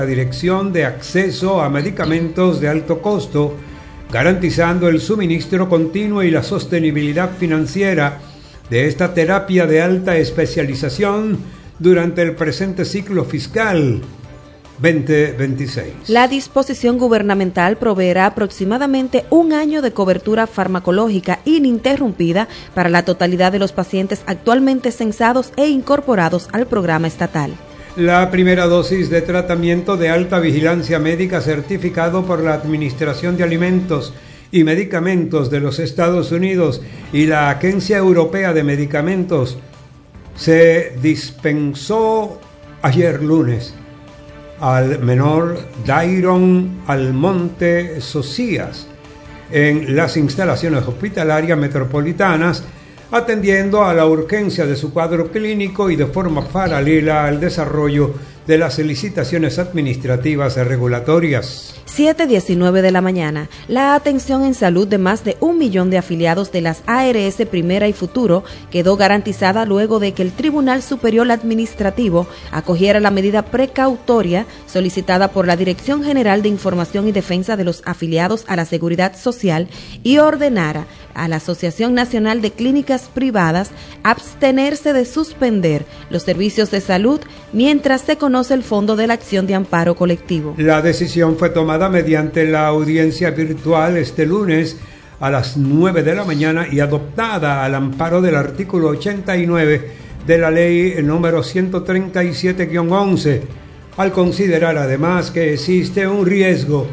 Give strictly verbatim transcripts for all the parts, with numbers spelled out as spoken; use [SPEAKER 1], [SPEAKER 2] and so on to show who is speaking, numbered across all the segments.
[SPEAKER 1] la Dirección de Acceso a Medicamentos de Alto Costo, garantizando el suministro continuo y la sostenibilidad financiera de esta terapia de alta especialización durante el presente ciclo fiscal veinte veintiséis.
[SPEAKER 2] La disposición gubernamental proveerá aproximadamente un año de cobertura farmacológica ininterrumpida para la totalidad de los pacientes actualmente censados e incorporados al programa estatal.
[SPEAKER 1] La primera dosis de tratamiento de alta vigilancia médica certificado por la Administración de Alimentos y Medicamentos de los Estados Unidos y la Agencia Europea de Medicamentos se dispensó ayer lunes al menor Dairon Almonte Socias en las instalaciones hospitalarias metropolitanas, atendiendo a la urgencia de su cuadro clínico y de forma paralela al desarrollo de las licitaciones administrativas y regulatorias.
[SPEAKER 2] siete diecinueve de la mañana. La atención en salud de más de un millón de afiliados de las A R S Primera y Futuro quedó garantizada luego de que el Tribunal Superior Administrativo acogiera la medida precautoria solicitada por la Dirección General de Información y Defensa de los Afiliados a la Seguridad Social y ordenara a la Asociación Nacional de Clínicas Privadas abstenerse de suspender los servicios de salud mientras se conoce el fondo de la acción de amparo colectivo.
[SPEAKER 1] La decisión fue tomada mediante la audiencia virtual este lunes a las nueve de la mañana y adoptada al amparo del artículo ochenta y nueve de la ley número ciento treinta y siete guión once, al considerar además que existe un riesgo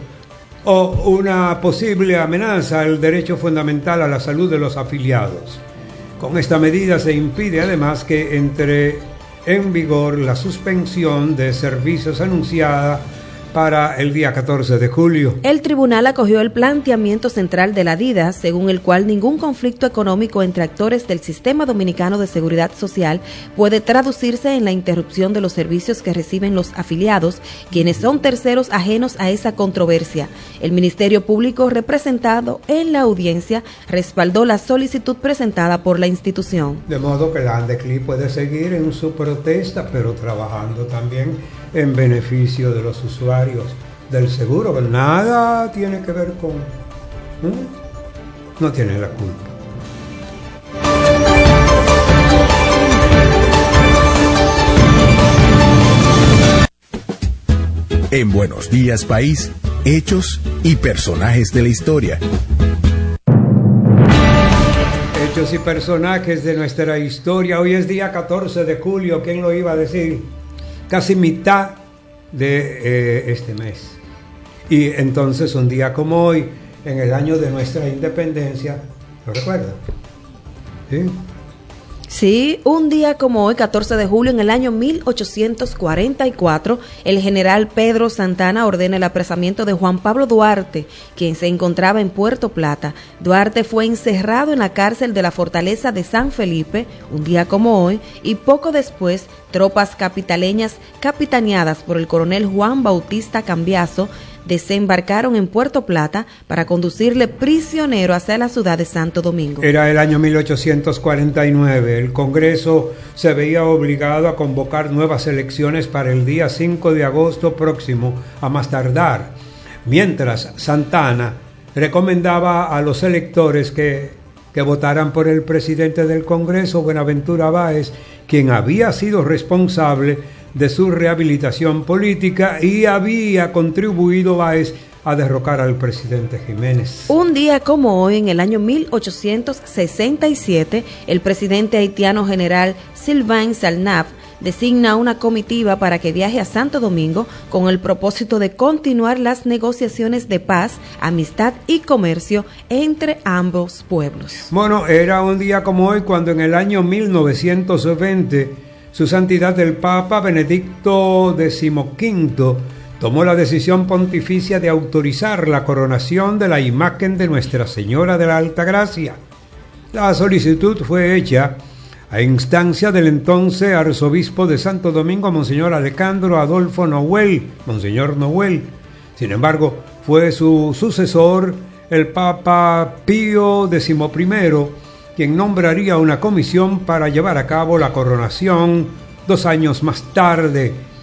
[SPEAKER 1] o una posible amenaza al derecho fundamental a la salud de los afiliados. Con esta medida se impide además que entre en vigor la suspensión de servicios anunciada para el día catorce de julio.
[SPEAKER 2] El tribunal acogió el planteamiento central de la DIDA, según el cual ningún conflicto económico entre actores del Sistema Dominicano de Seguridad Social puede traducirse en la interrupción de los servicios que reciben los afiliados, quienes son terceros ajenos a esa controversia. El Ministerio Público, representado en la audiencia, respaldó la solicitud presentada por la institución.
[SPEAKER 1] De modo que la ANDECLI puede seguir en su protesta, pero trabajando también en beneficio de los usuarios del seguro, que nada tiene que ver con... ¿eh? No tiene la culpa.
[SPEAKER 3] En Buenos Días País, hechos y personajes de la historia.
[SPEAKER 1] Hechos y personajes de nuestra historia. Hoy es día catorce de julio, ¿quién lo iba a decir? Casi mitad de eh, este mes. Y entonces un día como hoy, en el año de nuestra independencia, ¿lo recuerdan? ¿Sí?
[SPEAKER 2] Sí, un día como hoy, catorce de julio, en el año mil ochocientos cuarenta y cuatro, el general Pedro Santana ordena el apresamiento de Juan Pablo Duarte, quien se encontraba en Puerto Plata. Duarte fue encerrado en la cárcel de la fortaleza de San Felipe, un día como hoy, y poco después, tropas capitaleñas capitaneadas por el coronel Juan Bautista Cambiaso desembarcaron en Puerto Plata para conducirle prisionero hacia la ciudad de Santo Domingo.
[SPEAKER 1] Era el año mil ochocientos cuarenta y nueve. El Congreso se veía obligado a convocar nuevas elecciones para el día cinco de agosto próximo, a más tardar, mientras Santana recomendaba a los electores que, que votaran por el presidente del Congreso, Buenaventura Báez, quien había sido responsable de su rehabilitación política y había contribuido Báez a derrocar al presidente Jiménez.
[SPEAKER 2] Un día como hoy, en el año mil ochocientos sesenta y siete, el presidente haitiano general Sylvain Salnave designa una comitiva para que viaje a Santo Domingo con el propósito de continuar las negociaciones de paz, amistad y comercio entre ambos pueblos.
[SPEAKER 1] Bueno, era un día como hoy cuando en el año mil novecientos veinte Su Santidad el Papa Benedicto decimoquinto tomó la decisión pontificia de autorizar la coronación de la imagen de Nuestra Señora de la Altagracia. La solicitud fue hecha a instancia del entonces arzobispo de Santo Domingo, Monseñor Alejandro Adolfo Noel, Monseñor Noel. Sin embargo, fue su sucesor, el Papa Pío decimoprimero, quien nombraría una comisión para llevar a cabo la coronación dos años más tarde,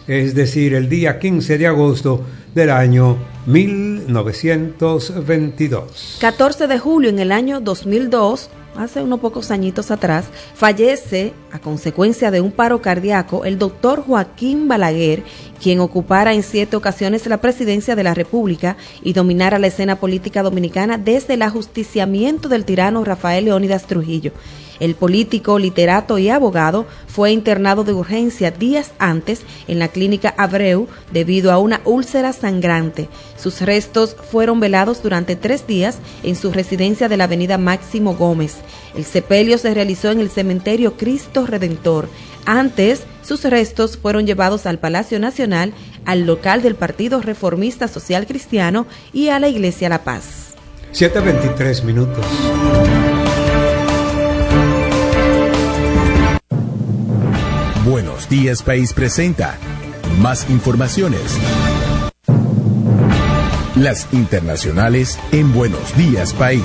[SPEAKER 1] es decir, el día quince de agosto del año mil novecientos veintidós.
[SPEAKER 2] catorce de julio en el año dos mil dos, hace unos pocos añitos atrás, fallece a consecuencia de un paro cardíaco el doctor Joaquín Balaguer, quien ocupara en siete ocasiones la presidencia de la República y dominara la escena política dominicana desde el ajusticiamiento del tirano Rafael Leónidas Trujillo. El político, literato y abogado fue internado de urgencia días antes en la clínica Abreu debido a una úlcera sangrante. Sus restos fueron velados durante tres días en su residencia de la avenida Máximo Gómez. El sepelio se realizó en el cementerio Cristo Redentor. Antes, sus restos fueron llevados al Palacio Nacional, al local del Partido Reformista Social Cristiano y a la Iglesia La Paz.
[SPEAKER 1] siete veintitrés minutos.
[SPEAKER 3] Buenos Días País presenta más informaciones. Las internacionales en Buenos Días País.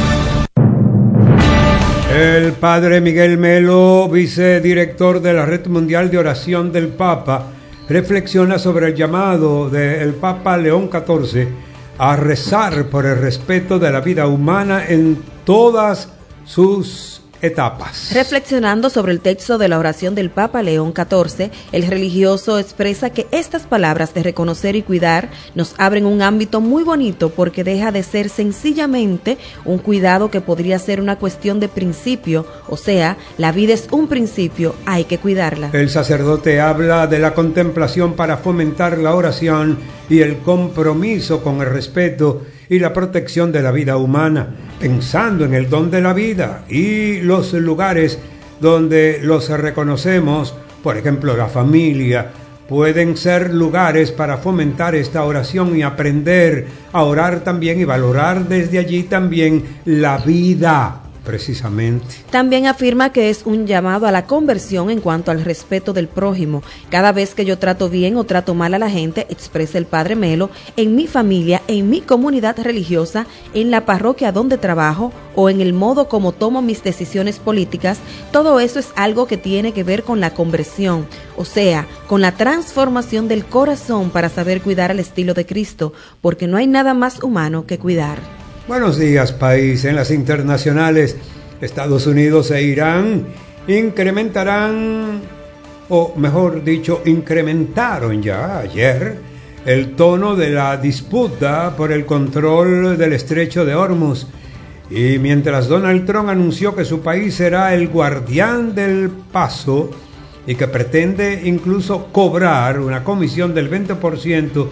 [SPEAKER 1] El padre Miguel Melo, vicedirector de la Red Mundial de Oración del Papa, reflexiona sobre el llamado del Papa León catorce a rezar por el respeto de la vida humana en todas sus etapas.
[SPEAKER 2] Reflexionando sobre el texto de la oración del Papa León catorce, el religioso expresa que estas palabras de reconocer y cuidar nos abren un ámbito muy bonito porque deja de ser sencillamente un cuidado que podría ser una cuestión de principio, o sea, la vida es un principio, hay que cuidarla.
[SPEAKER 1] El sacerdote habla de la contemplación para fomentar la oración y el compromiso con el respeto y la protección de la vida humana, pensando en el don de la vida y los lugares donde los reconocemos, por ejemplo la familia, pueden ser lugares para fomentar esta oración y aprender a orar también y valorar desde allí también la vida. Precisamente.
[SPEAKER 2] También afirma que es un llamado a la conversión en cuanto al respeto del prójimo. Cada vez que yo trato bien o trato mal a la gente, expresa el padre Melo, en mi familia, en mi comunidad religiosa, en la parroquia donde trabajo o en el modo como tomo mis decisiones políticas, todo eso es algo que tiene que ver con la conversión, o sea, con la transformación del corazón para saber cuidar al estilo de Cristo, porque no hay nada más humano que cuidar.
[SPEAKER 1] Buenos días, país. En las internacionales, Estados Unidos e Irán incrementarán, o mejor dicho, incrementaron ya ayer el tono de la disputa por el control del estrecho de Hormuz. Y mientras Donald Trump anunció que su país será el guardián del paso y que pretende incluso cobrar una comisión del veinte por ciento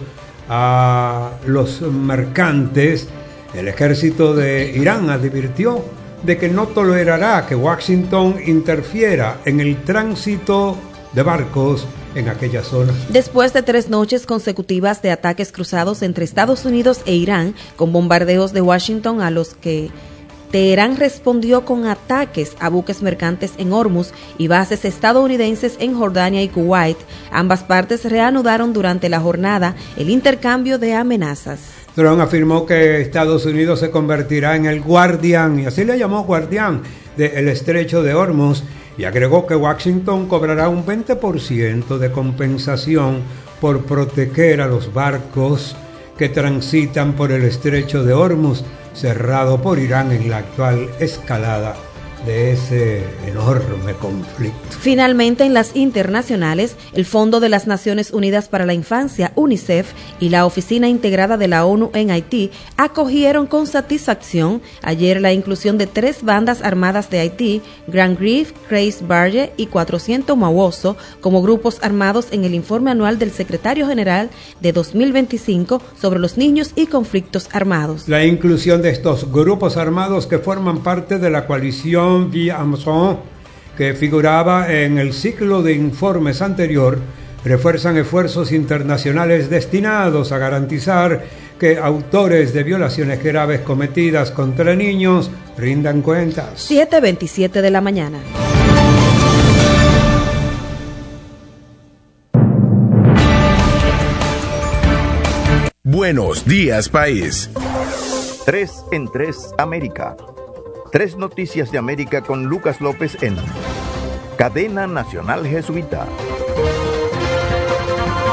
[SPEAKER 1] a los mercantes, el ejército de Irán advirtió de que no tolerará que Washington interfiera en el tránsito de barcos en aquella zona.
[SPEAKER 2] Después de tres noches consecutivas de ataques cruzados entre Estados Unidos e Irán, con bombardeos de Washington a los que Teherán respondió con ataques a buques mercantes en Hormuz y bases estadounidenses en Jordania y Kuwait, ambas partes reanudaron durante la jornada el intercambio de amenazas.
[SPEAKER 1] Trump afirmó que Estados Unidos se convertirá en el guardián, y así le llamó guardián, del estrecho de Hormuz, y agregó que Washington cobrará un veinte por ciento de compensación por proteger a los barcos que transitan por el estrecho de Hormuz, cerrado por Irán en la actual escalada de ese enorme conflicto.
[SPEAKER 2] Finalmente, en las internacionales, el Fondo de las Naciones Unidas para la Infancia, UNICEF, y la Oficina Integrada de la ONU en Haití acogieron con satisfacción ayer la inclusión de tres bandas armadas de Haití, Grand Grif, Grace Barge y cuatrocientos Mawozo, como grupos armados en el informe anual del Secretario General de dos mil veinticinco sobre los niños y conflictos armados.
[SPEAKER 1] La inclusión de estos grupos armados que forman parte de la coalición Via Amazon, que figuraba en el ciclo de informes anterior, refuerzan esfuerzos internacionales destinados a garantizar que autores de violaciones graves cometidas contra niños rindan cuentas.
[SPEAKER 2] siete veintisiete de la mañana.
[SPEAKER 3] Buenos días, país.
[SPEAKER 4] tres en tres América. Tres noticias de América con Lucas López en Cadena Nacional Jesuita.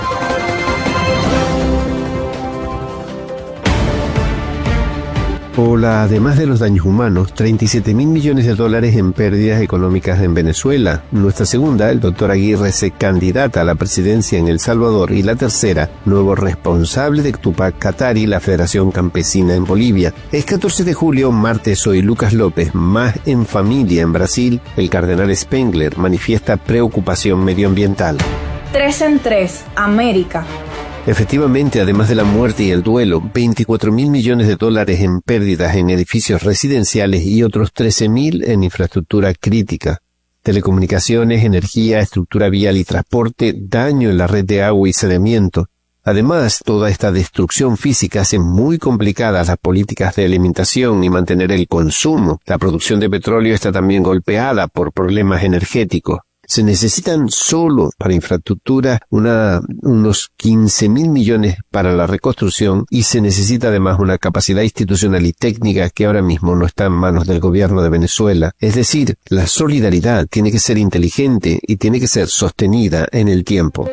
[SPEAKER 5] Hola, además de los daños humanos, treinta y siete mil millones de dólares en pérdidas económicas en Venezuela. Nuestra segunda, el doctor Aguirre se candidata a la presidencia en El Salvador. Y la tercera, nuevo responsable de Tupac Katari, la Federación Campesina en Bolivia. Es catorce de julio, martes, soy Lucas López. Más en familia en Brasil, el cardenal Spengler manifiesta preocupación medioambiental.
[SPEAKER 6] Tres en tres, América.
[SPEAKER 5] Efectivamente, además de la muerte y el duelo, veinticuatro mil millones de dólares en pérdidas en edificios residenciales y otros trece mil en infraestructura crítica. Telecomunicaciones, energía, estructura vial y transporte, daño en la red de agua y saneamiento. Además, toda esta destrucción física hace muy complicadas las políticas de alimentación y mantener el consumo. La producción de petróleo está también golpeada por problemas energéticos. Se necesitan solo para infraestructura una, unos quince mil millones para la reconstrucción y se necesita además una capacidad institucional y técnica que ahora mismo no está en manos del gobierno de Venezuela. Es decir, la solidaridad tiene que ser inteligente y tiene que ser sostenida en el tiempo.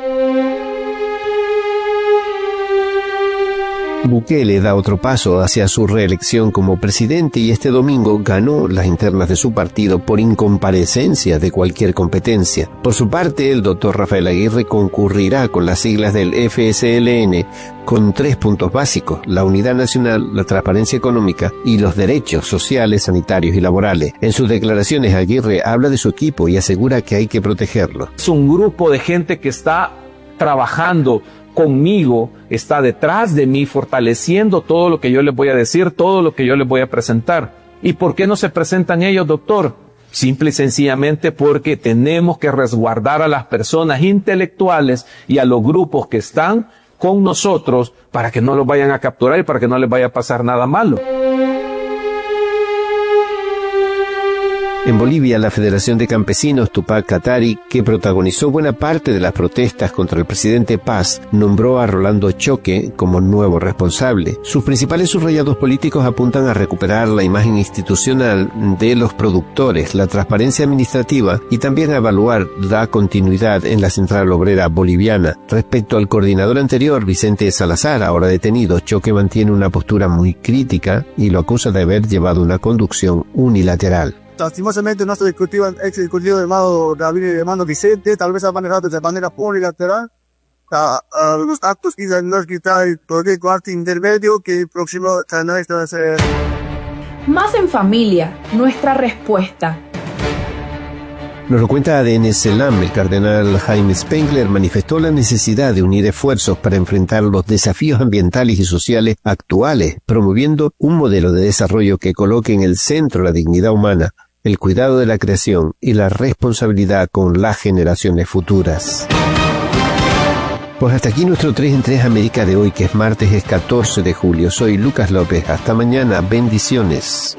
[SPEAKER 5] Bukele da otro paso hacia su reelección como presidente y este domingo ganó las internas de su partido por incomparecencia de cualquier competencia. Por su parte, el doctor Rafael Aguirre concurrirá con las siglas del F S L N con tres puntos básicos: la unidad nacional, la transparencia económica y los derechos sociales, sanitarios y laborales. En sus declaraciones, Aguirre habla de su equipo y asegura que hay que protegerlo.
[SPEAKER 7] Es un grupo de gente que está trabajando conmigo, está detrás de mí, fortaleciendo todo lo que yo les voy a decir, todo lo que yo les voy a presentar. ¿Y por qué no se presentan ellos, doctor? Simple y sencillamente porque tenemos que resguardar a las personas intelectuales y a los grupos que están con nosotros para que no los vayan a capturar y para que no les vaya a pasar nada malo.
[SPEAKER 5] En Bolivia, la Federación de Campesinos Tupac Katari, que protagonizó buena parte de las protestas contra el presidente Paz, nombró a Rolando Choque como nuevo responsable. Sus principales subrayados políticos apuntan a recuperar la imagen institucional de los productores, la transparencia administrativa y también a evaluar la continuidad en la Central Obrera Boliviana. Respecto al coordinador anterior, Vicente Salazar, ahora detenido, Choque mantiene una postura muy crítica y lo acusa de haber llevado una conducción unilateral.
[SPEAKER 8] Lastimosamente nuestro ejecutivo, ex ejecutivo hermano David hermano Vicente, tal vez ha manejado de manera unilateral a, a los actos que nos quita el cuarto intermedio que el próximo trimestre va a ser.
[SPEAKER 6] Más en familia, nuestra respuesta.
[SPEAKER 5] Nos lo cuenta A D N Selam. El cardenal Jaime Spengler manifestó la necesidad de unir esfuerzos para enfrentar los desafíos ambientales y sociales actuales, promoviendo un modelo de desarrollo que coloque en el centro la dignidad humana, el cuidado de la creación y la responsabilidad con las generaciones futuras. Pues hasta aquí nuestro tres en tres América de hoy, que es martes, es catorce de julio. Soy Lucas López. Hasta mañana. Bendiciones.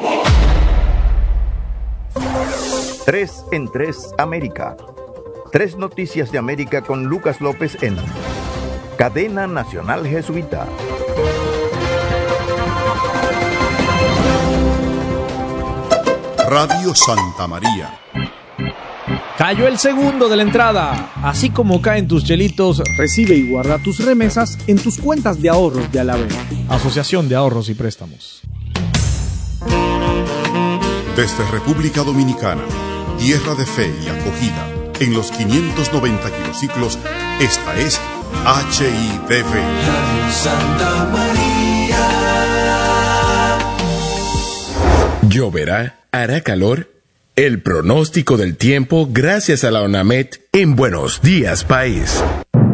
[SPEAKER 4] tres en tres América. Tres noticias de América con Lucas López en Cadena Nacional Jesuita.
[SPEAKER 9] Radio Santa María.
[SPEAKER 10] Cayó el segundo de la entrada. Así como caen tus chelitos, recibe y guarda tus remesas en tus cuentas de ahorros de Alavera. Asociación de Ahorros y Préstamos.
[SPEAKER 9] Desde República Dominicana, tierra de fe y acogida, en los quinientos noventa kilociclos, esta es H I D V. Radio Santa María.
[SPEAKER 3] ¿Lloverá? ¿Hará calor? El pronóstico del tiempo gracias a la ONAMED en Buenos Días País.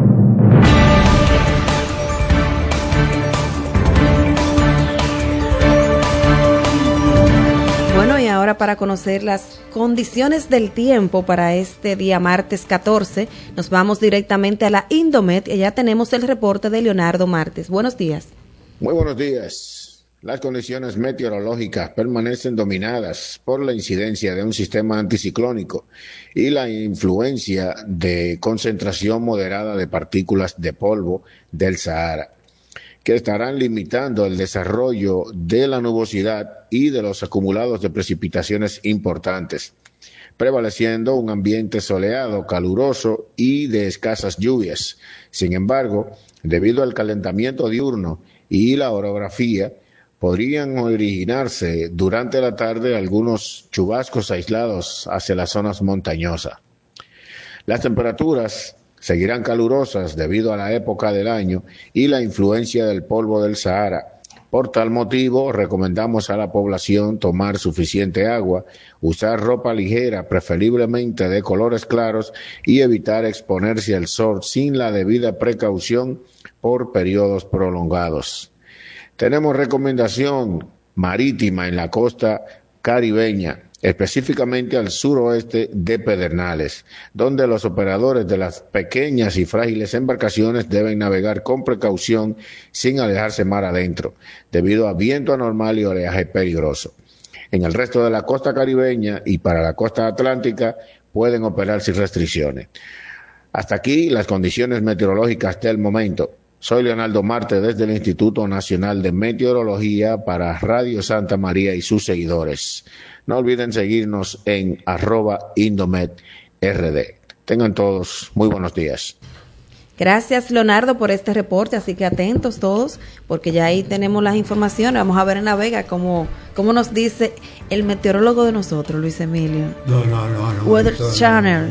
[SPEAKER 2] Bueno, y ahora para conocer las condiciones del tiempo para este día martes catorce, nos vamos directamente a la Indomet y allá tenemos el reporte de Leonardo Martes. Buenos días.
[SPEAKER 11] Muy buenos días. Las condiciones meteorológicas permanecen dominadas por la incidencia de un sistema anticiclónico y la influencia de concentración moderada de partículas de polvo del Sahara, que estarán limitando el desarrollo de la nubosidad y de los acumulados de precipitaciones importantes, prevaleciendo un ambiente soleado, caluroso y de escasas lluvias. Sin embargo, debido al calentamiento diurno y la orografía, Podrían originarse durante la tarde algunos chubascos aislados hacia las zonas montañosas. Las temperaturas seguirán calurosas debido a la época del año y la influencia del polvo del Sahara. Por tal motivo, recomendamos a la población tomar suficiente agua, usar ropa ligera, preferiblemente de colores claros, y evitar exponerse al sol sin la debida precaución por periodos prolongados. Tenemos recomendación marítima en la costa caribeña, específicamente al suroeste de Pedernales, donde los operadores de las pequeñas y frágiles embarcaciones deben navegar con precaución sin alejarse mar adentro, debido a viento anormal y oleaje peligroso. En el resto de la costa caribeña y para la costa atlántica pueden operar sin restricciones. Hasta aquí las condiciones meteorológicas del momento. Soy Leonardo Marte desde el Instituto Nacional de Meteorología para Radio Santa María y sus seguidores. No olviden seguirnos en arroba Indomet R D. Tengan todos muy buenos días.
[SPEAKER 2] Gracias, Leonardo, por este reporte, así que atentos todos, porque ya ahí tenemos las informaciones. Vamos a ver en La Vega cómo, cómo nos dice el meteorólogo de nosotros, Luis Emilio.
[SPEAKER 1] No, no, no. no
[SPEAKER 2] Weather Channel.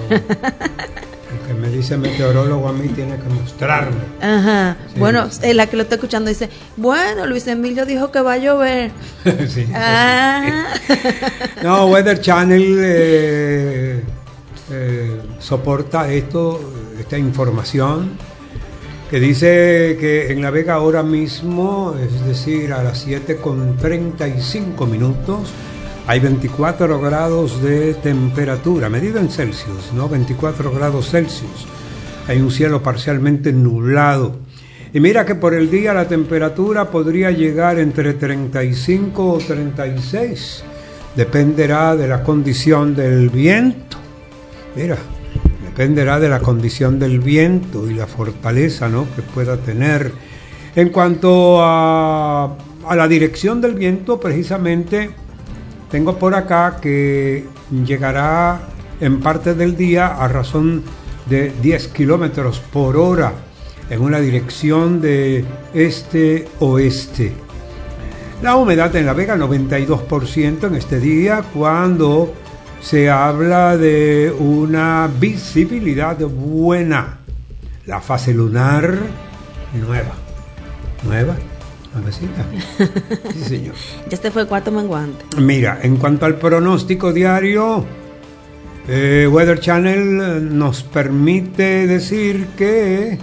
[SPEAKER 1] El que me dice meteorólogo a mí tiene que mostrarme.
[SPEAKER 2] Ajá.
[SPEAKER 1] Sí,
[SPEAKER 2] bueno,
[SPEAKER 1] sí.
[SPEAKER 2] la que lo está escuchando dice, bueno, Luis Emilio dijo que va a llover.
[SPEAKER 1] Sí,
[SPEAKER 2] ah.
[SPEAKER 1] sí. No, Weather Channel eh, eh, soporta esto, esta información que dice que en La Vega ahora mismo, es decir, a las siete con treinta y cinco minutos, hay veinticuatro grados de temperatura, medida en Celsius, ¿no? veinticuatro grados Celsius. Hay un cielo parcialmente nublado. Y mira que por el día la temperatura podría llegar entre treinta y cinco o treinta y seis. Dependerá de la condición del viento. Mira, dependerá de la condición del viento y la fortaleza, ¿no?, que pueda tener. En cuanto a, a la dirección del viento, precisamente tengo por acá que llegará en parte del día a razón de diez kilómetros por hora en una dirección de este-oeste. La humedad en La Vega, noventa y dos por ciento en este día, cuando se habla de una visibilidad buena. La fase lunar nueva. ¿Nueva? ¿Nuevecita? Sí, señor.
[SPEAKER 2] Ya este fue el cuarto menguante.
[SPEAKER 1] Mira, en cuanto al pronóstico diario, eh, Weather Channel nos permite decir que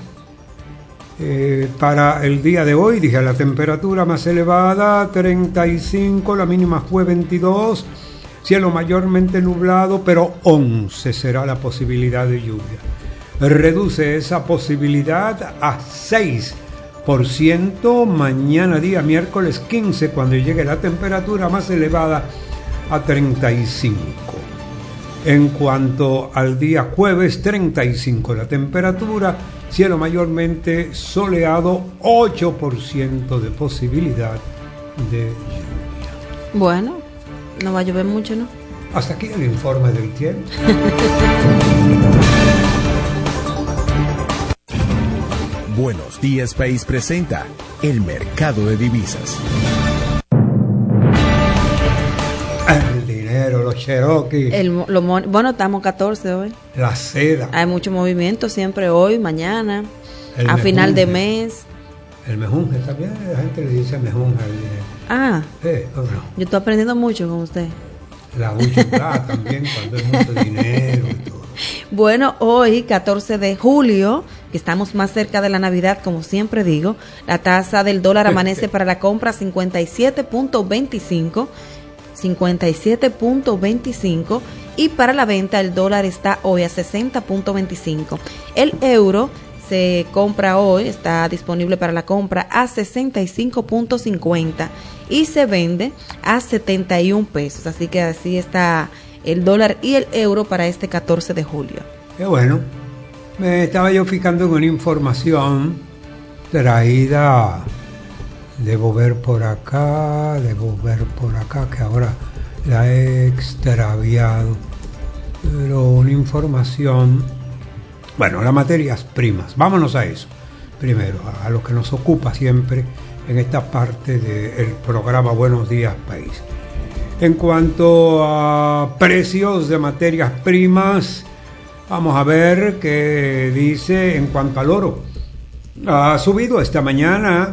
[SPEAKER 1] eh, para el día de hoy, dije, la temperatura más elevada, treinta y cinco, la mínima fue veintidós, cielo mayormente nublado, pero once será la posibilidad de lluvia. Reduce esa posibilidad a seis por ciento mañana día miércoles quince, cuando llegue la temperatura más elevada a treinta y cinco. En cuanto al día jueves, treinta y cinco la temperatura, cielo mayormente soleado, ocho por ciento de posibilidad de lluvia.
[SPEAKER 2] Bueno, no va a llover mucho, ¿no?
[SPEAKER 1] Hasta aquí el informe del tiempo.
[SPEAKER 3] Buenos Días País presenta el mercado de divisas.
[SPEAKER 1] El dinero, los Cherokee.
[SPEAKER 2] El, lo, bueno, estamos catorce hoy.
[SPEAKER 1] La seda.
[SPEAKER 2] Hay mucho movimiento siempre hoy, mañana,
[SPEAKER 1] el
[SPEAKER 2] a
[SPEAKER 1] mejunje.
[SPEAKER 2] Final de mes.
[SPEAKER 1] El mejunje también, la gente le dice mejunje al dinero.
[SPEAKER 2] Ah,
[SPEAKER 1] eh, no.
[SPEAKER 2] Yo estoy aprendiendo mucho con usted.
[SPEAKER 1] La buchupá también, cuando es mucho dinero y todo.
[SPEAKER 2] Bueno, hoy, catorce de julio, que estamos más cerca de la Navidad, como siempre digo, la tasa del dólar amanece para la compra cincuenta y siete punto veinticinco, cincuenta y siete punto veinticinco, y para la venta el dólar está hoy a sesenta punto veinticinco. El euro se compra hoy, está disponible para la compra a sesenta y cinco punto cincuenta y se vende a setenta y un pesos. Así que así está el dólar y el euro para este catorce de julio.
[SPEAKER 1] Qué bueno. Me estaba yo fijando en una información traída, debo ver por acá, debo ver por acá, que ahora la he extraviado, pero una información, bueno, las materias primas, vámonos a eso. primero, a lo que nos ocupa siempre en esta parte del programa Buenos Días País. En cuanto a precios de materias primas, vamos a ver qué dice en cuanto al oro. Ha subido esta mañana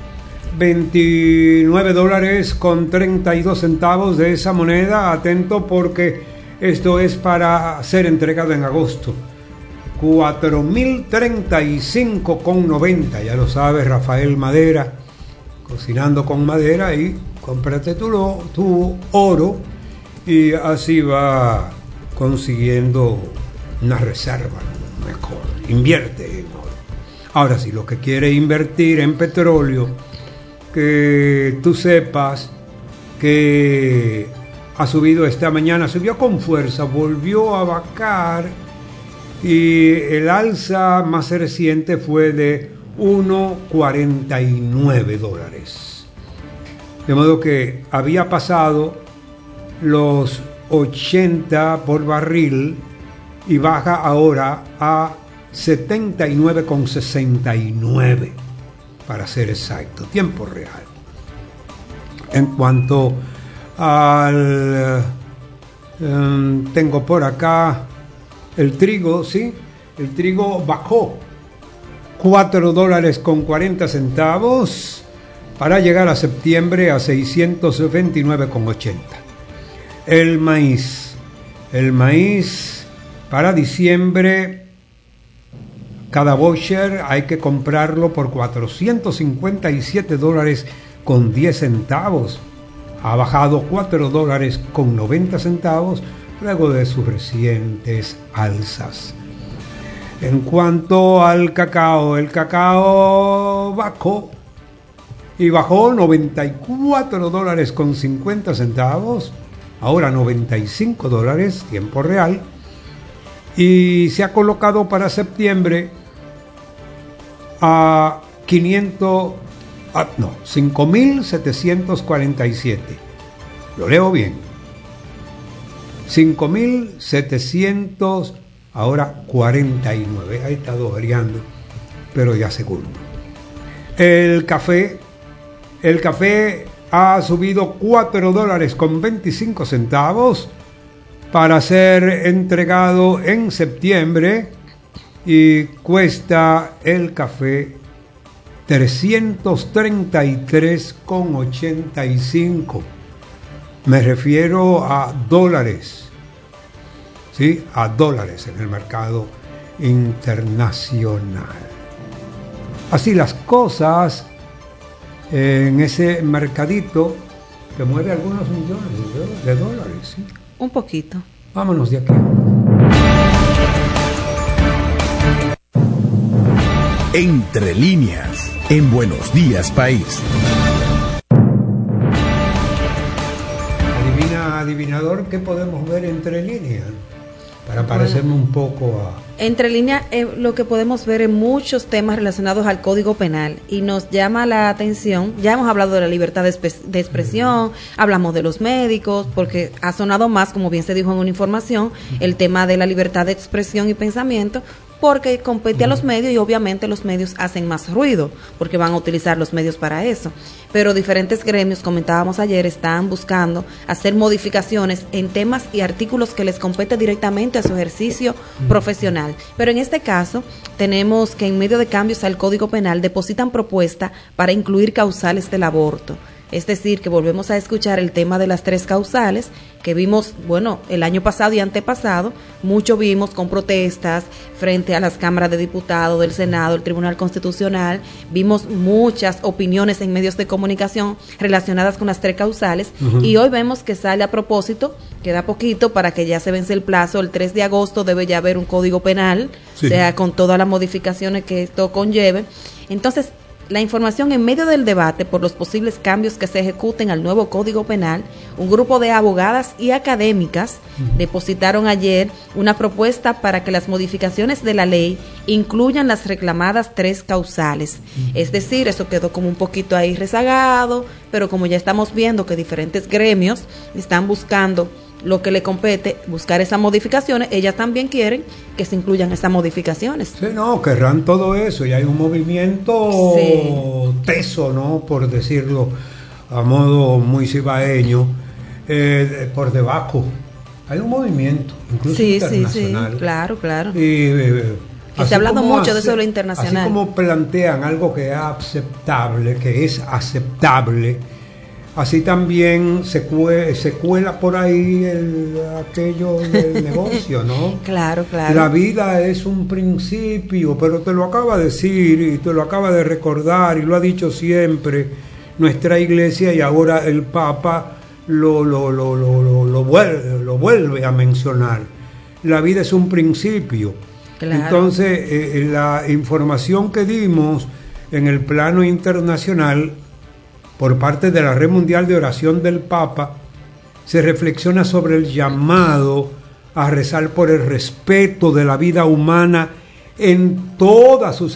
[SPEAKER 1] veintinueve dólares con treinta y dos centavos de esa moneda. Atento porque esto es para ser entregado en agosto. cuatro mil treinta y cinco con noventa. Ya lo sabe Rafael Madera, cocinando con madera, y cómprate tu, tu oro y así va consiguiendo una reserva mejor. Invierte en oro. Ahora sí, lo que quiere invertir en petróleo, que tú sepas que ha subido esta mañana, subió con fuerza, volvió a bajar y el alza más reciente fue de uno cuarenta y nueve dólares. De modo que había pasado los ochenta por barril y baja ahora a setenta y nueve con sesenta y nueve, para ser exacto, tiempo real. En cuanto al um, tengo por acá el trigo, sí, el trigo bajó cuatro dólares con cuarenta centavos para llegar a septiembre a seiscientos veintinueve con ochenta. El maíz, el maíz para diciembre, cada voucher hay que comprarlo por cuatrocientos cincuenta y siete dólares con diez centavos. Ha bajado cuatro dólares con noventa centavos luego de sus recientes alzas. En cuanto al cacao, el cacao bajó y bajó noventa y cuatro dólares con cincuenta centavos, ahora noventa y cinco dólares, tiempo real, y se ha colocado para septiembre a quinientos, ah, no, cinco mil setecientos cuarenta y siete. Lo leo bien. cinco mil setecientos, ahora cuarenta y nueve. Ha estado variando, pero ya segundo. El café, el café ha subido cuatro dólares con veinticinco centavos para ser entregado en septiembre y cuesta el café trescientos treinta y tres con ochenta y cinco. Me refiero a dólares, ¿sí? A dólares en el mercado internacional. Así las cosas en ese mercadito que mueve algunos millones de dólares, ¿sí?
[SPEAKER 2] Un poquito.
[SPEAKER 1] Vámonos de aquí.
[SPEAKER 3] Entre líneas, en Buenos Días País.
[SPEAKER 1] Adivina, adivinador, ¿qué podemos ver entre líneas? Para parecerme un poco a...
[SPEAKER 2] Entre líneas, eh, lo que podemos ver en muchos temas relacionados al Código Penal, y nos llama la atención, ya hemos hablado de la libertad de, espe- de expresión, uh-huh. hablamos de los médicos, porque ha sonado más, como bien se dijo en una información, uh-huh. el tema de la libertad de expresión y pensamiento, porque compete a los medios y obviamente los medios hacen más ruido, porque van a utilizar los medios para eso. Pero diferentes gremios, comentábamos ayer, están buscando hacer modificaciones en temas y artículos que les compete directamente a su ejercicio mm. profesional. Pero en este caso, tenemos que en medio de cambios al Código Penal depositan propuesta para incluir causales del aborto. Es decir, que volvemos a escuchar el tema de las tres causales que vimos, bueno, el año pasado y antepasado, mucho vimos con protestas frente a las cámaras de diputados, del Senado, el Tribunal Constitucional, vimos muchas opiniones en medios de comunicación relacionadas con las tres causales, uh-huh. y hoy vemos que sale a propósito, queda poquito para que ya se vence el plazo, el tres de agosto debe ya haber un Código Penal, sí. o sea, con todas las modificaciones que esto conlleve. Entonces, la información en medio del debate por los posibles cambios que se ejecuten al nuevo Código Penal, un grupo de abogadas y académicas uh-huh. depositaron ayer una propuesta para que las modificaciones de la ley incluyan las reclamadas tres causales. Uh-huh. Es decir, eso quedó como un poquito ahí rezagado, pero como ya estamos viendo que diferentes gremios están buscando lo que le compete, buscar esas modificaciones, ellas también quieren que se incluyan esas modificaciones.
[SPEAKER 1] Sí, no, querrán todo eso, y hay un movimiento sí. teso, ¿no? Por decirlo a modo muy cibaeño, eh, por debajo. Hay un movimiento, incluso
[SPEAKER 2] sí,
[SPEAKER 1] internacional.
[SPEAKER 2] Sí, sí, claro, claro.
[SPEAKER 1] Y, eh,
[SPEAKER 2] que se ha hablado mucho
[SPEAKER 1] hace,
[SPEAKER 2] de eso lo internacional.
[SPEAKER 1] Así como plantean algo que es aceptable, que es aceptable, así también se, cue, se cuela por ahí el, aquello del negocio, ¿no?
[SPEAKER 2] Claro, claro.
[SPEAKER 1] La vida es un principio, pero te lo acaba de decir y te lo acaba de recordar y lo ha dicho siempre nuestra iglesia, y ahora el Papa lo, lo, lo, lo, lo, lo, vuelve, lo vuelve a mencionar. La vida es un principio. Claro. Entonces, eh, la información que dimos en el plano internacional por parte de la Red Mundial de Oración del Papa se reflexiona sobre el llamado a rezar por el respeto de la vida humana en todas sus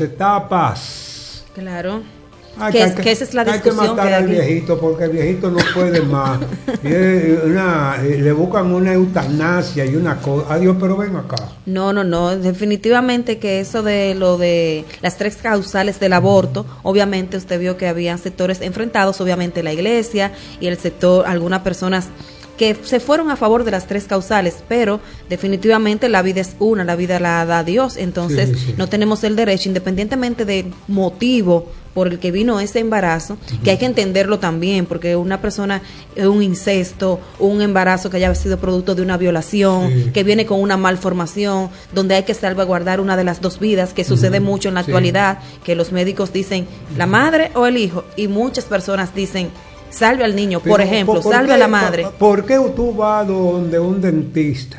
[SPEAKER 1] etapas.
[SPEAKER 2] Claro.
[SPEAKER 1] Ay,
[SPEAKER 2] que,
[SPEAKER 1] que,
[SPEAKER 2] es, que, que esa es la discusión.
[SPEAKER 1] Hay que matar
[SPEAKER 2] que
[SPEAKER 1] al
[SPEAKER 2] aquí...
[SPEAKER 1] viejito porque el viejito no puede más. y una, le buscan una eutanasia y una cosa. Adiós, pero ven acá.
[SPEAKER 2] No, no, no. Definitivamente que eso de lo de las tres causales del aborto, obviamente usted vio que había sectores enfrentados, obviamente la iglesia y el sector, algunas personas que se fueron a favor de las tres causales, pero definitivamente la vida es una, la vida la da Dios, entonces sí, sí. no tenemos el derecho, independientemente del motivo por el que vino ese embarazo, uh-huh. que hay que entenderlo también, porque una persona, un incesto, un embarazo que haya sido producto de una violación, sí. que viene con una malformación, donde hay que salvaguardar una de las dos vidas, que sucede uh-huh. mucho en la sí. actualidad, que los médicos dicen, uh-huh. la madre o el hijo, y muchas personas dicen, salve al niño, por Pero, ejemplo, ¿por salve qué, a la madre.
[SPEAKER 1] ¿Por qué tú vas donde un dentista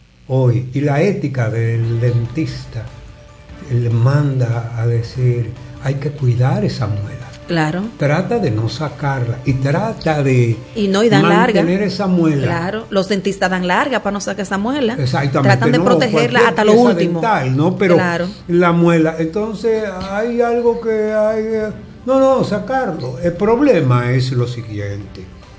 [SPEAKER 1] hoy y la ética del dentista le manda a decir, hay que cuidar esa muela?
[SPEAKER 2] Claro.
[SPEAKER 1] Trata de no sacarla y trata de
[SPEAKER 2] y no y dan
[SPEAKER 1] mantener
[SPEAKER 2] larga.
[SPEAKER 1] esa muela.
[SPEAKER 2] Claro, los dentistas dan larga para no sacar esa muela.
[SPEAKER 1] Exactamente.
[SPEAKER 2] Tratan de
[SPEAKER 1] no,
[SPEAKER 2] protegerla hasta lo último.
[SPEAKER 1] Dental, ¿no? Pero
[SPEAKER 2] claro.
[SPEAKER 1] la muela, entonces hay algo que hay No, no, sacarlo. El problema es lo siguiente.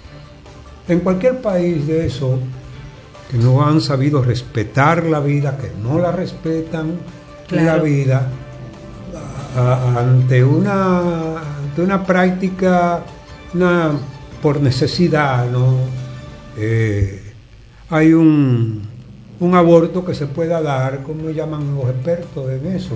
[SPEAKER 1] En cualquier país de eso, que no han sabido respetar la vida, que no la respetan claro. la vida, a, a, ante una, ante una práctica una, por necesidad, ¿no? Eh, hay un, un aborto que se pueda dar, como llaman los expertos en eso,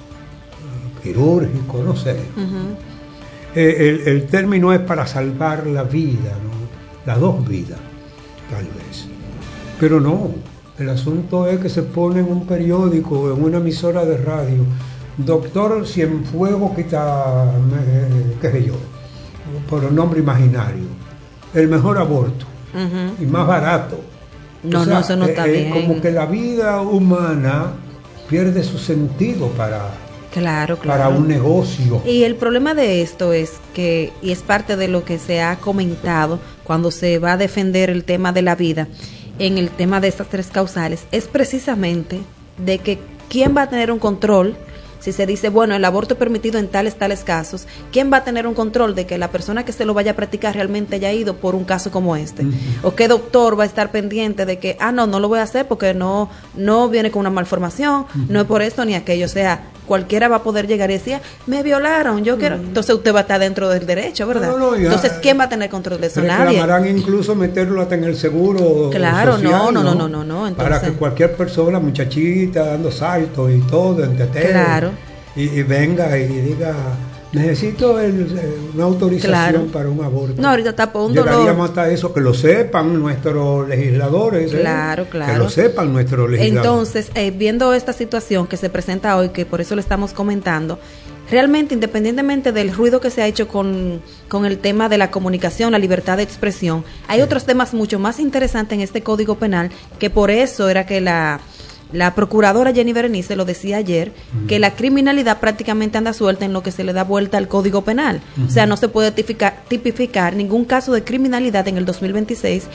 [SPEAKER 1] quirúrgico, no sé. Uh-huh. Eh, el, el término es para salvar la vida, ¿no? Las dos vidas, tal vez. Pero no, el asunto es que se pone en un periódico, en una emisora de radio, doctor Cienfuegos quita, eh, qué sé yo, por un nombre imaginario, el mejor aborto, uh-huh. y más barato.
[SPEAKER 2] No, o sea, no, eso no está
[SPEAKER 1] eh,
[SPEAKER 2] bien.
[SPEAKER 1] Como que la vida humana pierde su sentido para...
[SPEAKER 2] Claro, claro.
[SPEAKER 1] Para un negocio.
[SPEAKER 2] Y el problema de esto es que, y es parte de lo que se ha comentado cuando se va a defender el tema de la vida, en el tema de estas tres causales, es precisamente de que quién va a tener un control. Si se dice, bueno, el aborto es permitido en tales, tales casos, ¿quién va a tener un control de que la persona que se lo vaya a practicar realmente haya ido por un caso como este? Uh-huh. ¿O qué doctor va a estar pendiente de que, ah, no, no lo voy a hacer porque no, no viene con una malformación, uh-huh. no es por esto ni aquello? O sea, cualquiera va a poder llegar y decir, me violaron, yo quiero. Entonces usted va a estar dentro del derecho, ¿verdad? No, no, ya, Entonces, ¿quién va a tener control de eso? Nadie.
[SPEAKER 1] Reclamarán incluso meterlo hasta en el seguro
[SPEAKER 2] Claro,
[SPEAKER 1] social,
[SPEAKER 2] no, no,
[SPEAKER 1] no,
[SPEAKER 2] no, no, no. Entonces,
[SPEAKER 1] para que cualquier persona, muchachita, dando saltos y todo, en tetero,
[SPEAKER 2] claro.
[SPEAKER 1] y, y venga y diga, necesito el, una autorización claro. para un aborto.
[SPEAKER 2] No, ahorita está por un dolor.
[SPEAKER 1] Llegaríamos hasta eso, que lo sepan nuestros legisladores.
[SPEAKER 2] Claro,
[SPEAKER 1] ¿eh?
[SPEAKER 2] claro.
[SPEAKER 1] Que lo sepan nuestros legisladores.
[SPEAKER 2] Entonces, eh, viendo esta situación que se presenta hoy, que por eso le estamos comentando, realmente, independientemente del ruido que se ha hecho con, con el tema de la comunicación, la libertad de expresión, hay sí. otros temas mucho más interesantes en este Código Penal, que por eso era que la... La procuradora Jenny Berenice lo decía ayer, uh-huh. que la criminalidad prácticamente anda suelta en lo que se le da vuelta al Código Penal. Uh-huh. O sea, no se puede tipificar, tipificar ningún caso de criminalidad en el dos mil veintiséis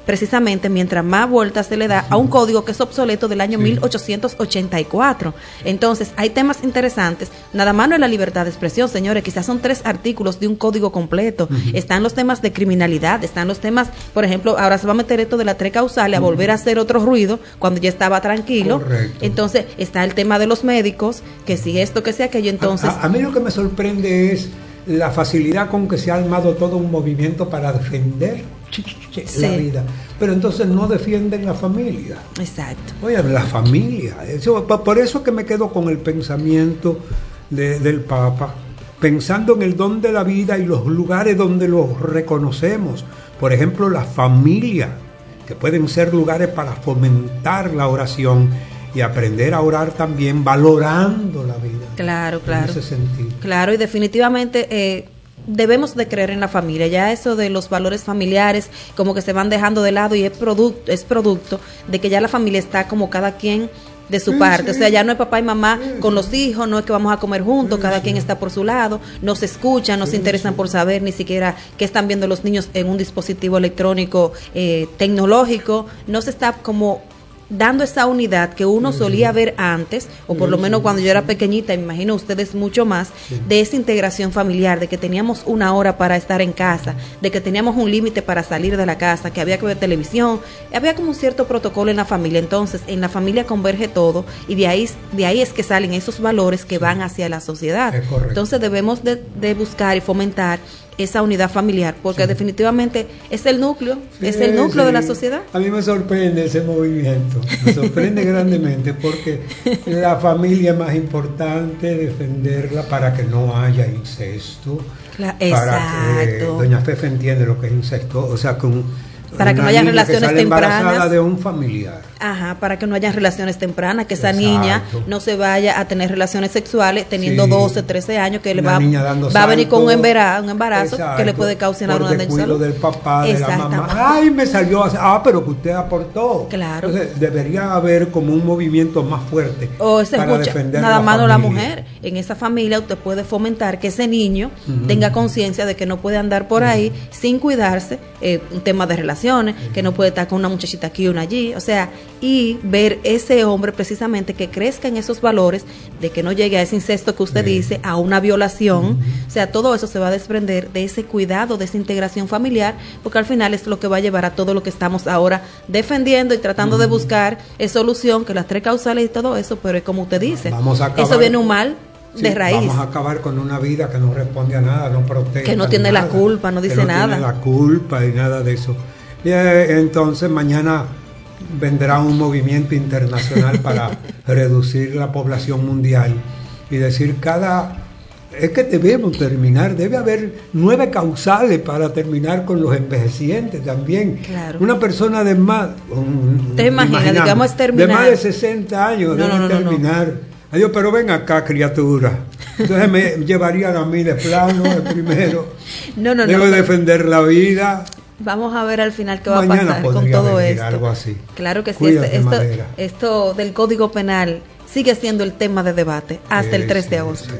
[SPEAKER 2] precisamente mientras más vueltas se le da a un código que es obsoleto del año sí. mil ochocientos ochenta y cuatro. Entonces, hay temas interesantes. Nada más no es la libertad de expresión, señores, quizás son tres artículos de un código completo. Uh-huh. Están los temas de criminalidad, están los temas, por ejemplo, ahora se va a meter esto de la tres causales a uh-huh. volver a hacer otro ruido cuando ya estaba tranquilo. Correcto. Entonces, está el tema de los médicos, que si esto, que si aquello, entonces...
[SPEAKER 1] A, a, a mí lo que me sorprende es la facilidad con que se ha armado todo un movimiento para defender sí. la vida, pero entonces no defienden la familia.
[SPEAKER 2] Exacto.
[SPEAKER 1] Oye, la familia, eso, por eso que me quedo con el pensamiento de, del Papa, pensando en el don de la vida y los lugares donde los reconocemos. Por ejemplo, la familia, que pueden ser lugares para fomentar la oración y aprender a orar también valorando la vida.
[SPEAKER 2] Claro, claro.
[SPEAKER 1] En ese sentido.
[SPEAKER 2] Claro, y definitivamente eh, debemos de creer en la familia. Ya eso de los valores familiares como que se van dejando de lado y es producto, es producto de que ya la familia está como cada quien de su sí, parte, sí. O sea, ya no es papá y mamá sí, con los hijos, no es que vamos a comer juntos, sí, cada sí. quien está por su lado, no se escuchan, no sí, se interesan sí. por saber ni siquiera qué están viendo los niños en un dispositivo electrónico eh, tecnológico, no se está como dando esa unidad que uno sí. solía ver antes, o por sí, lo menos cuando sí. yo era pequeñita, me imagino ustedes mucho más, sí. de esa integración familiar, de que teníamos una hora para estar en casa, de que teníamos un límite para salir de la casa, que había que ver televisión, había como un cierto protocolo en la familia. Entonces, en la familia converge todo, y de ahí, de ahí es que salen esos valores que van hacia la sociedad. Entonces, debemos de, de buscar y fomentar esa unidad familiar, porque sí. definitivamente es el núcleo, sí, es el núcleo sí. de la sociedad.
[SPEAKER 1] A mí me sorprende ese movimiento, me sorprende grandemente, porque la familia es más importante, defenderla para que no haya incesto,
[SPEAKER 2] claro,
[SPEAKER 1] para que doña Fefe entiende lo que es incesto, o sea, con
[SPEAKER 2] para que no haya relaciones
[SPEAKER 1] que sale
[SPEAKER 2] tempranas
[SPEAKER 1] embarazada de un familiar.
[SPEAKER 2] Ajá, para que no haya relaciones tempranas, que esa Exacto. niña no se vaya a tener relaciones sexuales teniendo sí. doce, trece años, que le va, va a venir con un embarazo, un embarazo que le puede causar una
[SPEAKER 1] descuido del papá, de la mamá. Ay, me salió así. Ah, pero que usted aportó.
[SPEAKER 2] Claro.
[SPEAKER 1] Entonces, debería haber como un movimiento más fuerte
[SPEAKER 2] o ese
[SPEAKER 1] para
[SPEAKER 2] mucha,
[SPEAKER 1] defender
[SPEAKER 2] nada
[SPEAKER 1] la
[SPEAKER 2] más
[SPEAKER 1] familia.
[SPEAKER 2] No la mujer. En esa familia usted puede fomentar que ese niño uh-huh. tenga conciencia de que no puede andar por ahí uh-huh. sin cuidarse, eh, un tema de relaciones, uh-huh. que no puede estar con una muchachita aquí y una allí, o sea, y ver ese hombre precisamente que crezca en esos valores de que no llegue a ese incesto que usted sí. dice, a una violación, uh-huh. o sea, todo eso se va a desprender de ese cuidado, de esa integración familiar, porque al final es lo que va a llevar a todo lo que estamos ahora defendiendo y tratando uh-huh. de buscar es solución, que las tres causales y todo eso, pero es como usted dice,
[SPEAKER 1] vamos a acabar,
[SPEAKER 2] eso viene un mal
[SPEAKER 1] sí,
[SPEAKER 2] de raíz.
[SPEAKER 1] Vamos a acabar con una vida que no responde a nada, no protege,
[SPEAKER 2] que no tiene
[SPEAKER 1] nada,
[SPEAKER 2] la culpa, no dice
[SPEAKER 1] que no
[SPEAKER 2] nada.
[SPEAKER 1] tiene la culpa y nada de eso. Y eh, entonces mañana vendrá un movimiento internacional para reducir la población mundial y decir cada es que debemos terminar, debe haber nueve causales para terminar con los envejecientes también.
[SPEAKER 2] Claro.
[SPEAKER 1] Una persona de más un,
[SPEAKER 2] te imaginas, digamos terminar
[SPEAKER 1] de más de sesenta años no, debe no, no, terminar. No, no. Adiós, pero ven acá, criatura. Entonces me llevarían a mí de plano el primero.
[SPEAKER 2] No, no,
[SPEAKER 1] Debo
[SPEAKER 2] no.
[SPEAKER 1] defender la vida.
[SPEAKER 2] Vamos a ver al final qué va
[SPEAKER 1] Mañana
[SPEAKER 2] a pasar con todo esto.
[SPEAKER 1] Algo así.
[SPEAKER 2] Claro que sí, este, esto, esto del Código Penal sigue siendo el tema de debate hasta sí, el tres de agosto.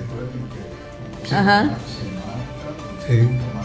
[SPEAKER 1] Sí.
[SPEAKER 2] Ajá.
[SPEAKER 1] Sí.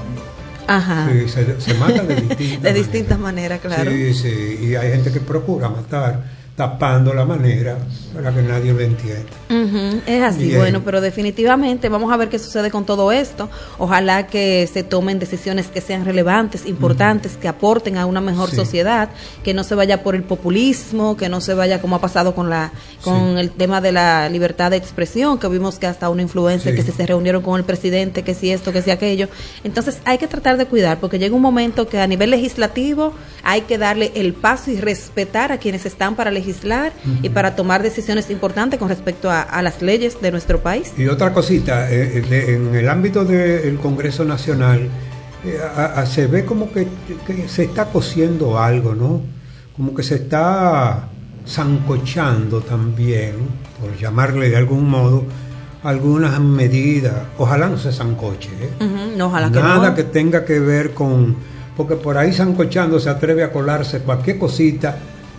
[SPEAKER 2] Ajá.
[SPEAKER 1] Sí, se, se mata de distintas
[SPEAKER 2] de
[SPEAKER 1] maneras.
[SPEAKER 2] distintas maneras, claro.
[SPEAKER 1] Sí, sí, y hay gente que procura matar tapando la manera para que nadie lo entienda.
[SPEAKER 2] Uh-huh, es así, Bien. Bueno, pero definitivamente vamos a ver qué sucede con todo esto. Ojalá que se tomen decisiones que sean relevantes, importantes, uh-huh. que aporten a una mejor sí. sociedad, que no se vaya por el populismo, que no se vaya como ha pasado con la con sí. el tema de la libertad de expresión, que vimos que hasta una influencer sí. que se, se reunieron con el presidente, que si esto, que si aquello. Entonces hay que tratar de cuidar, porque llega un momento que a nivel legislativo hay que darle el paso y respetar a quienes están para legislar legislar uh-huh. y para tomar decisiones importantes con respecto a, a las leyes de nuestro país.
[SPEAKER 1] Y otra cosita, eh, de, en el ámbito del Congreso Nacional eh, a, a, se ve como que, que se está cociendo algo, ¿no? Como que se está sancochando también, por llamarle de algún modo, algunas medidas. Ojalá no se sancoche, ¿eh?
[SPEAKER 2] Uh-huh. No, ojalá
[SPEAKER 1] Nada
[SPEAKER 2] que no.
[SPEAKER 1] que tenga que ver con... Porque por ahí sancochando se atreve a colarse cualquier cosita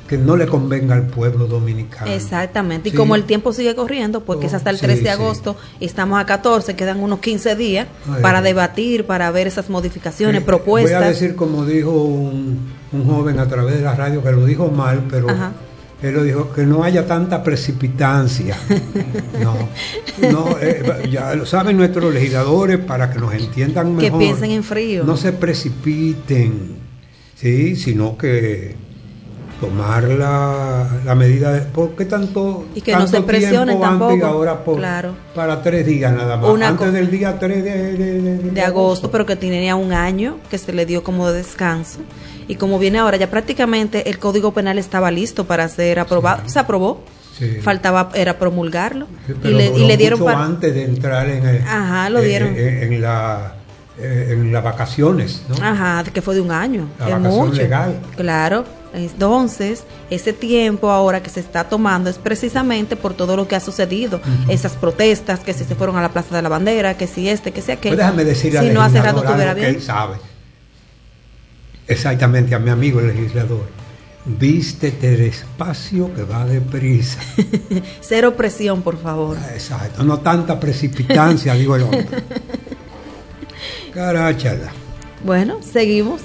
[SPEAKER 1] que no le convenga al pueblo dominicano.
[SPEAKER 2] Exactamente, y
[SPEAKER 1] sí.
[SPEAKER 2] como el tiempo sigue corriendo, porque oh, es hasta el tres sí, de agosto, sí. y estamos a catorce, quedan unos quince días Ay, para debatir, para ver esas modificaciones, sí, propuestas.
[SPEAKER 1] Voy a decir como dijo un, un joven a través de la radio, que lo dijo mal, pero Ajá. él lo dijo, que no haya tanta precipitancia. No, no eh, ya lo saben nuestros legisladores, para que nos entiendan mejor.
[SPEAKER 2] Que piensen en frío.
[SPEAKER 1] No se precipiten, sí, sino que tomar la, la medida de, ¿por qué tanto
[SPEAKER 2] y que
[SPEAKER 1] tanto
[SPEAKER 2] no se presionen tampoco
[SPEAKER 1] y ahora por,
[SPEAKER 2] claro.
[SPEAKER 1] para tres días nada más Una antes co- del día tres de, de, de, de,
[SPEAKER 2] de agosto, pero que tenía un año que se le dio como de descanso, y como viene ahora ya prácticamente el Código Penal estaba listo para ser aprobado, sí. se aprobó, sí. faltaba era promulgarlo,
[SPEAKER 1] sí,
[SPEAKER 2] y, le, y le dieron
[SPEAKER 1] para antes de entrar en el,
[SPEAKER 2] Ajá, lo dieron
[SPEAKER 1] en, en, en la en las vacaciones, ¿no?
[SPEAKER 2] Ajá, que fue de un año,
[SPEAKER 1] la
[SPEAKER 2] es
[SPEAKER 1] vacación
[SPEAKER 2] mucho.
[SPEAKER 1] legal.
[SPEAKER 2] Claro, entonces ese tiempo ahora que se está tomando es precisamente por todo lo que ha sucedido, uh-huh. esas protestas, que si se fueron a la Plaza de la Bandera, que si este, que si aquel.
[SPEAKER 1] Pues déjame decirle
[SPEAKER 2] si
[SPEAKER 1] al
[SPEAKER 2] no hace rato
[SPEAKER 1] legislador
[SPEAKER 2] tuviera
[SPEAKER 1] que
[SPEAKER 2] bien.
[SPEAKER 1] él sabe. Exactamente, a mi amigo el legislador. Vístete despacio que va deprisa.
[SPEAKER 2] Cero presión, por favor.
[SPEAKER 1] Exacto, no tanta precipitancia, digo el hombre. Carachala.
[SPEAKER 2] Bueno, seguimos.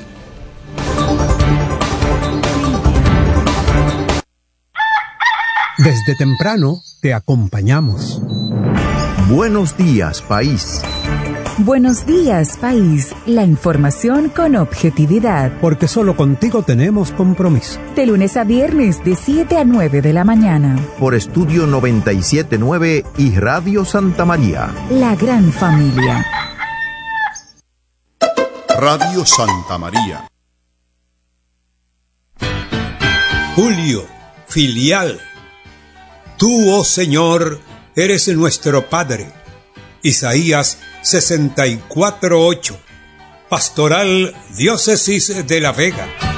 [SPEAKER 12] Desde temprano te acompañamos.
[SPEAKER 4] Buenos días, país.
[SPEAKER 13] Buenos días, país. La información con objetividad.
[SPEAKER 12] Porque solo contigo tenemos compromiso.
[SPEAKER 13] De lunes a viernes, de siete a nueve de la mañana.
[SPEAKER 4] Por Estudio noventa y siete punto nueve y Radio Santa María.
[SPEAKER 13] La gran familia.
[SPEAKER 9] Radio Santa María.
[SPEAKER 1] Julio, filial. Tú, oh Señor, eres nuestro Padre. Isaías sesenta y cuatro ocho. Pastoral Diócesis de La Vega.